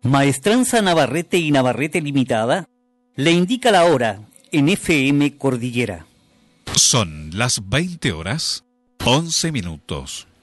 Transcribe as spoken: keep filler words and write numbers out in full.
Maestranza Navarrete y Navarrete Limitada le indica la hora en F M Cordillera. Son las veinte horas, once minutos.